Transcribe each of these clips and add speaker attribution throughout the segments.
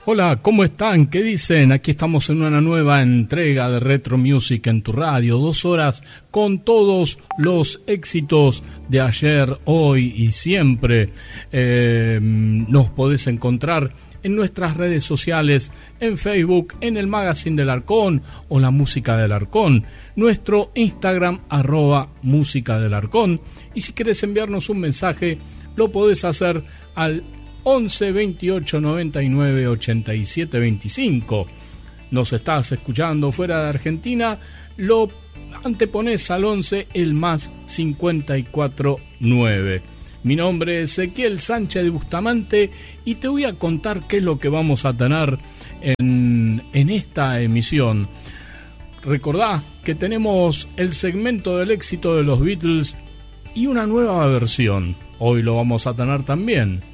Speaker 1: Hola, ¿cómo están? ¿Qué dicen? Aquí estamos en una nueva entrega de Retro Music en tu radio. 2 horas con todos los éxitos de ayer, hoy y siempre. Nos podés encontrar en nuestras redes sociales, en Facebook, en el Magazine del Arcón o la Música del Arcón, nuestro Instagram @Música del Arcón. Y si querés enviarnos un mensaje, lo podés hacer al 11 28 99 87 25. Nos estás escuchando fuera de Argentina, lo antepones al 11 el más 54 9. Mi nombre es Ezequiel Sánchez de Bustamante y te voy a contar qué es lo que vamos a tener en esta emisión. Recordá que tenemos el segmento del éxito de los Beatles y una nueva versión. Hoy lo vamos a tener también.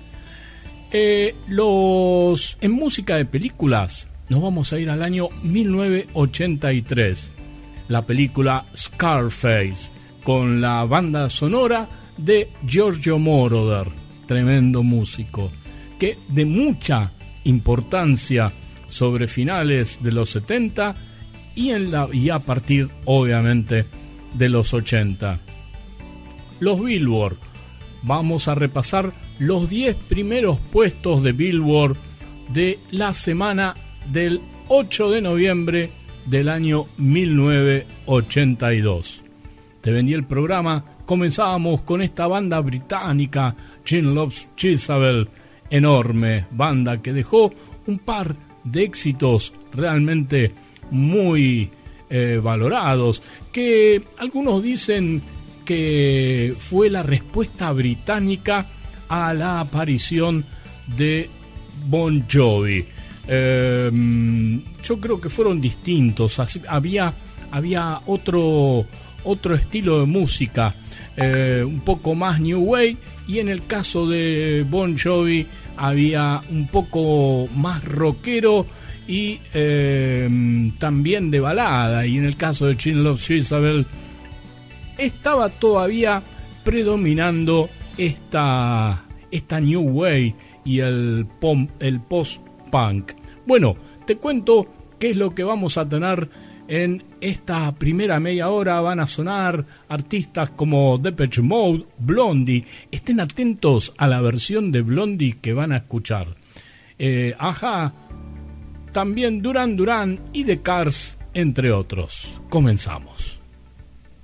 Speaker 1: En música de películas nos vamos a ir al año 1983. La película Scarface, con la banda sonora de Giorgio Moroder, tremendo músico, que de mucha importancia sobre finales de los 70 y a partir, obviamente, de los 80. Los Billboard. Vamos a repasar los 10 primeros puestos de Billboard de la semana del 8 de noviembre del año 1982. Te vendí el programa, comenzábamos con esta banda británica, Gin Loves Jezebel, enorme banda que dejó un par de éxitos realmente muy valorados, que algunos dicen que fue la respuesta británica a la aparición de Bon Jovi. Yo creo que fueron distintos. Había otro estilo de música, un poco más New Wave, y en el caso de Bon Jovi había un poco más rockero y también de balada, y en el caso de Gin Loves Jezebel estaba todavía predominando esta New Wave y el post-punk. Bueno, te cuento qué es lo que vamos a tener en esta primera media hora. Van a sonar artistas como Depeche Mode, Blondie. Estén atentos a la versión de Blondie que van a escuchar. Ajá, también Duran Duran y The Cars, entre otros. Comenzamos.